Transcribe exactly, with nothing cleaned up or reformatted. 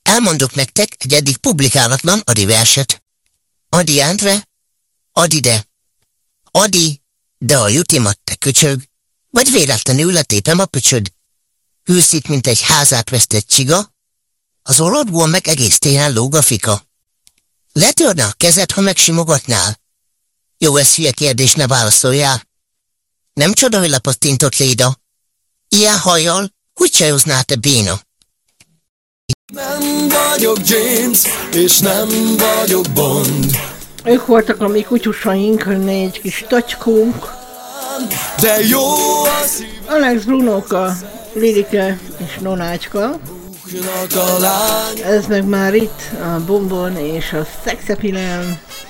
Elmondok nektek egy eddig publikálatlan Adi verset. Adi Endre, add ide. Adi, de a jutimat te köcsög, vagy véletlenül letépem a pöcsöd. Hűsz itt, mint egy házát vesztett csiga, az orrodból meg egész téren lóg a fika. Letörne a kezed, ha megsimogatnál? Jó, ez hülye kérdés, ne válaszoljál. Nem csoda, hogy lepattintott Léda. Ilyen hajjal, hogy csajozná te béna? Nem vagyok James, és nem vagyok Bond. Ők voltak a mi kutyusaink, négy kis tacskónk. De jó a szív... Alex, Brunóka, Lilike és Nonácska. a lány. Ez meg már itt a Bombon és a Szexepilem.